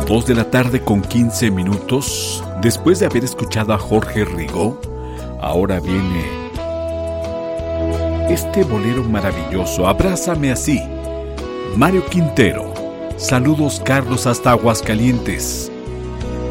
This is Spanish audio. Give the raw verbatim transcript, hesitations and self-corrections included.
dos de la tarde con quince minutos. Después de haber escuchado a Jorge Rigo, ahora viene este bolero maravilloso, Abrázame así, Mario Quintero. Saludos, Carlos, hasta Aguascalientes.